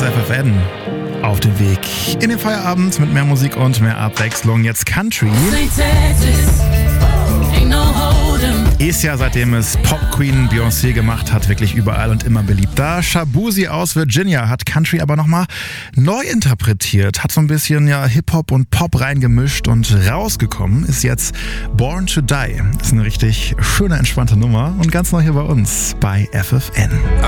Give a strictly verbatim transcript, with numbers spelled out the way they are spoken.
F F N auf dem Weg in den Feierabend mit mehr Musik und mehr Abwechslung. Jetzt Country. Ist ja, seitdem es Pop Queen Beyoncé gemacht hat, wirklich überall und immer beliebt. Da Shabuzi aus Virginia hat Country aber nochmal neu interpretiert, hat so ein bisschen ja Hip-Hop und Pop reingemischt und rausgekommen ist jetzt Born to Die. Ist eine richtig schöne, entspannte Nummer und ganz neu hier bei uns bei F F N.